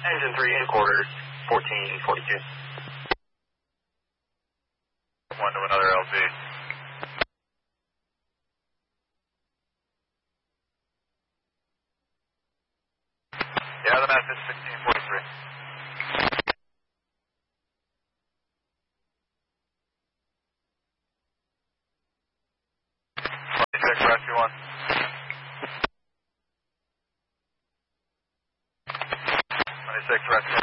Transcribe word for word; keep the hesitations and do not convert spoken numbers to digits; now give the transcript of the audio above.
Engine three and quarters, fourteen forty-two. One to another L Z. Yeah, the message sixteen forty-three. twenty-six rescue one. twenty-six rescue